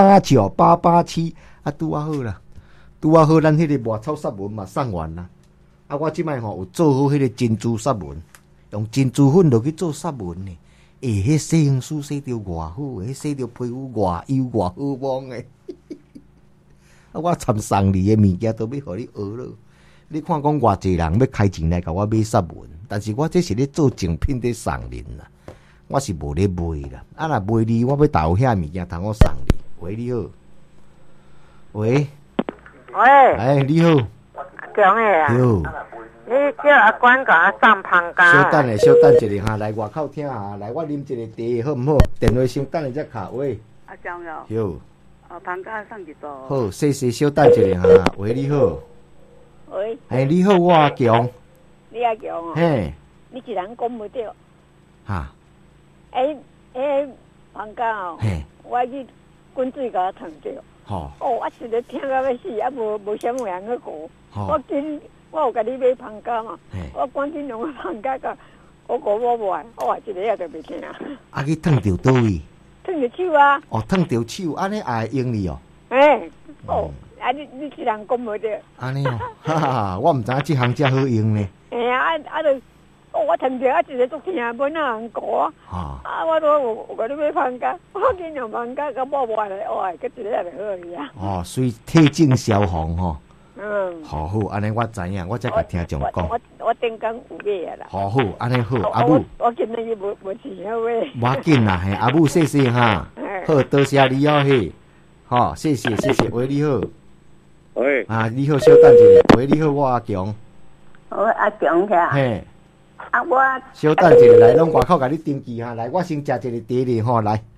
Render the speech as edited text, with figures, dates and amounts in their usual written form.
889887887啊，拄啊好啦，拄啊好，咱迄个外草杀蚊嘛送完啦。啊，我即摆吼有做好迄个珍珠杀蚊，用珍珠粉落去做杀蚊呢。迄洗红书洗着偌好，迄洗着皮肤偌油偌好望诶。啊，我参送你诶物件都要互你学咯。你看讲偌济人要开钱来甲我买杀蚊，但是我这是咧做精品咧送恁啦，我是无咧卖啦。啊，若卖你，我要投遐物件通我送你。喂，你好。喂。 喂。 哎，你好。 强诶啊。 好。 你叫阿管甲我送香蕉。 小等一下哈，来外口听下，来我啉一个茶好毋好？电话先等一只卡喂。 阿强哟。 好。 香蕉送几多？ 好，谢谢，小等一下哈。喂，你好。 喂。 哎，你好，我阿强。 你阿强哦。 嘿。 你一人讲袂着。 哈。 香蕉哦。 嘿。 我去滚水甲我烫着。 吼。 哦，我实在听到要死，啊无啥物人去讲。我有甲你买香蕉嘛，我赶紧用香蕉甲我买，我一个也都袂听。 啊，去烫着倒位？ 烫着手啊。哦， 烫着手，安尼也会用你哦。 啊你一人讲无着。安尼哦，哈哈，我毋知影即项遮好用呢。 我烫着一个足听，无哪人讲啊。我都有甲你买香蕉，我紧用香蕉甲买来，佮一个也就好去啊。 所以体净消防吼。 好， 安尼我知影，我才甲听众讲。 我顶工有买啊啦。 好，安尼好，阿母。 我今日无钱要买。 无要紧啦，嘿，阿母谢谢哈。好，多谢你哦嘿。好，谢谢。喂，你好。 喂。 啊，你好，稍等一下。喂，你好，我阿强。 阿强遐。 嘿。 我。 稍等一下，来，拢外口甲你登记哈，来，我先食一个茶哩吼，来。